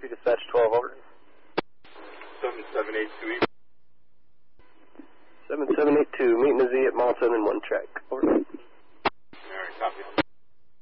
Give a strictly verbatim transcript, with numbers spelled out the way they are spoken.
two dispatch twelve, over. seven seven eight two East. seven seven eight two, meeting the Z at Malton and one track, over. Alright, copy.